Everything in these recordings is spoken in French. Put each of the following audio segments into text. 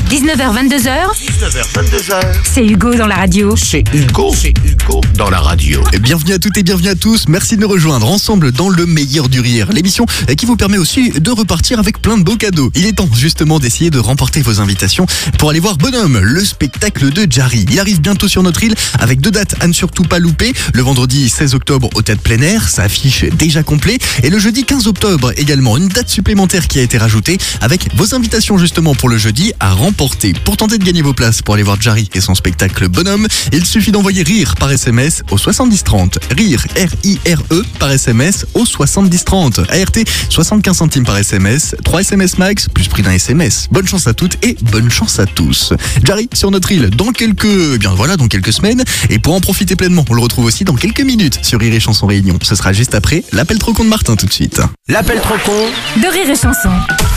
19h22h. 19h22h. C'est Hugo dans la radio. C'est Hugo dans la radio. Et bienvenue à toutes et bienvenue à tous. Merci de nous rejoindre ensemble dans le meilleur du rire. L'émission qui vous permet aussi de repartir avec plein de beaux cadeaux. Il est temps justement d'essayer de remporter vos invitations pour aller voir Bonhomme, le spectacle de Jarry. Il arrive bientôt sur notre île avec 2 dates à ne surtout pas louper. Le vendredi 16 octobre au Théâtre Plein Air, ça affiche déjà complet. Et le jeudi 15 octobre également, une date supplémentaire qui a été rajoutée avec vos invitations justement pour le jeudi à remporter. Pour tenter de gagner vos places pour aller voir Jarry et son spectacle Bonhomme, il suffit d'envoyer RIRE par SMS au 7030. RIRE, R-I-R-E par SMS au 7030. ART, 75 centimes par SMS, 3 SMS max, plus prix d'un SMS. Bonne chance à toutes et bonne chance à tous. Jarry sur notre île dans quelques semaines. Et pour en profiter pleinement, on le retrouve aussi dans quelques minutes sur Rire et Chanson Réunion. Ce sera juste après l'appel trop con de Martin tout de suite. L'appel trop con De Rire et Chanson.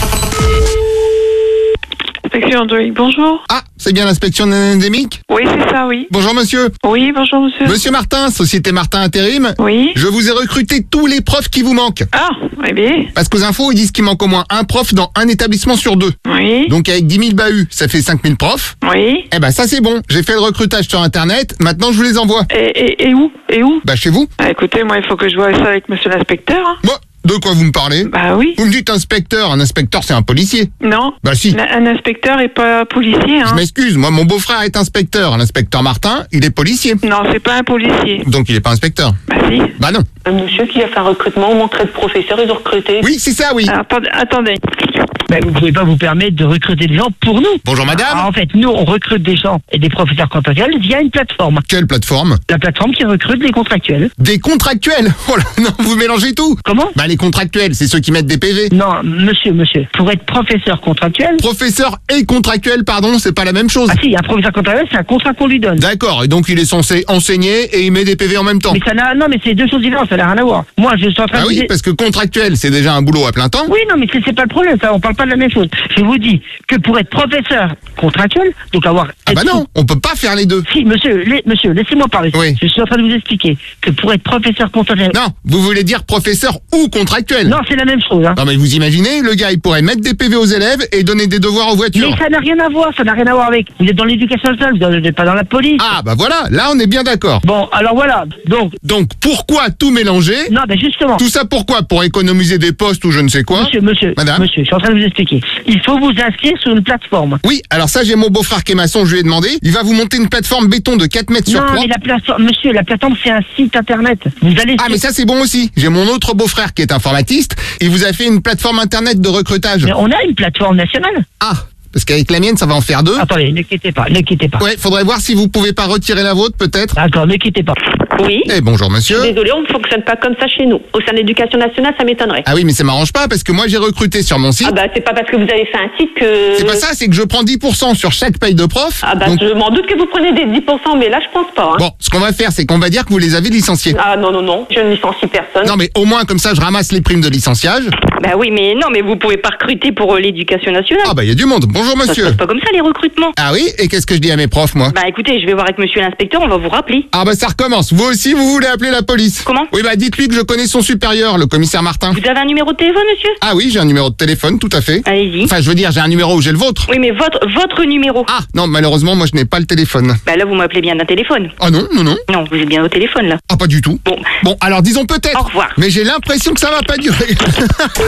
Inspection Android, bonjour. Ah, c'est bien l'inspection endémique? Oui, c'est ça, oui. Bonjour monsieur. Oui, bonjour monsieur. Monsieur Martin, Société Martin Intérim. Oui. Je vous ai recruté tous les profs qui vous manquent. Ah, eh bien. Parce qu'aux infos, ils disent qu'il manque au moins un prof dans un établissement sur 2. Oui. Donc avec 10 000 bahuts, ça fait 5 000 profs. Oui. Eh ben ça c'est bon, j'ai fait le recrutage sur internet, maintenant je vous les envoie. Et où? Bah chez vous. Ah, écoutez, moi, il faut que je vois ça avec monsieur l'inspecteur. Hein. Moi, de quoi vous me parlez? Bah oui. Vous me dites inspecteur, un inspecteur c'est un policier. Non. Bah si. Un inspecteur est pas policier, Je hein. m'excuse, moi mon beau-frère est inspecteur, l'inspecteur Martin, il est policier. Non, c'est pas un policier. Donc il est pas inspecteur. Bah si. Bah non. Un monsieur qui a fait un recrutement, manquerait de professeurs, ils ont recruté. Oui, c'est ça, oui. Alors, attendez. Ben, vous pouvez pas vous permettre de recruter des gens pour nous. Bonjour madame. Ah, en fait, nous, on recrute des gens et des professeurs contractuels via une plateforme. Quelle plateforme? La plateforme qui recrute des contractuels. Des contractuels? Oh là, non, vous mélangez tout. Comment? Bah les contractuels, c'est ceux qui mettent des PV. Non, monsieur. Pour être professeur contractuel... Professeur et contractuel, pardon, c'est pas la même chose. Ah si, un professeur contractuel, c'est un contrat qu'on lui donne. D'accord, et donc il est censé enseigner et il met des PV en même temps. Mais ça n'a... Non, mais c'est 2 choses différentes, ça n'a rien à voir. Moi, je suis en train Ah de... oui, parce que contractuel, c'est déjà un boulot à plein temps. Oui, non, mais c'est pas le problème, ça, on parle pas de la même chose. Je vous dis que pour être professeur contractuel, donc avoir... Ah bah non, on peut pas faire les deux. Si, monsieur, laissez-moi parler. Oui. Je suis en train de vous expliquer que pour être professeur contractuel... Non, vous voulez dire professeur ou contractuel? Non, c'est la même chose, hein. Non mais vous imaginez, le gars il pourrait mettre des PV aux élèves et donner des devoirs aux voitures. Mais ça n'a rien à voir, avec... Vous êtes dans l'éducation nationale, vous n'êtes pas dans la police. Ah bah voilà, là on est bien d'accord. Bon, alors voilà, Donc pourquoi tout mélanger? Non, ben justement... Tout ça pourquoi? Pour économiser des postes ou je ne sais quoi? Monsieur, Madame? monsieur, je suis en train de vous expliquer. Il faut vous inscrire sur une plateforme. Oui, alors ça j'ai mon beau-frère qui est maçon, je lui ai demandé. Il va vous monter une plateforme béton de 4 mètres sur 3. Non, mais la plateforme, monsieur, la plateforme c'est un site internet. Vous allez... Ah mais ça c'est bon aussi. J'ai mon autre beau-frère qui est informatiste. Il vous a fait une plateforme internet de recrutage. Mais on a une plateforme nationale. Ah, parce qu'avec la mienne ça va en faire 2. Attendez, ne quittez pas. Ouais, faudrait voir si vous pouvez pas retirer la vôtre peut-être. D'accord, ne quittez pas. Oui. Eh bonjour monsieur. Désolé, on ne fonctionne pas comme ça chez nous. Au sein de l'éducation nationale, ça m'étonnerait. Ah oui mais ça m'arrange pas parce que moi j'ai recruté sur mon site. Ah bah c'est pas parce que vous avez fait un site que... C'est pas ça, c'est que je prends 10% sur chaque paye de prof. Ah bah Donc, je m'en doute que vous prenez des 10%, mais là je pense pas. Hein. bon, ce qu'on va faire c'est qu'on va dire que vous les avez licenciés. Ah non, je ne licencie personne. Non mais au moins comme ça je ramasse les primes de licenciage. Bah oui, mais non, mais vous pouvez pas recruter pour l'éducation nationale. Ah bah il y a du monde. Bonjour Ça se monsieur. passe pas comme ça les recrutements. Ah oui, et qu'est-ce que je dis à mes profs moi? Bah écoutez, je vais voir avec monsieur l'inspecteur, on va vous rappeler. Ah bah ça recommence. Vous aussi vous voulez appeler la police? Comment? Oui bah dites-lui que je connais son supérieur, le commissaire Martin. Vous avez un numéro de téléphone, monsieur? Ah oui, j'ai un numéro de téléphone, tout à fait. Allez-y. Enfin, je veux dire, j'ai un numéro où j'ai le vôtre. Oui, mais votre numéro. Ah, non, malheureusement, moi, je n'ai pas le téléphone. Bah là, vous m'appelez bien d'un téléphone. Ah non. Non, vous êtes bien au téléphone, là. Ah, pas du tout. Bon. Bon, alors disons peut-être. Au revoir. Mais j'ai l'impression que ça va pas durer.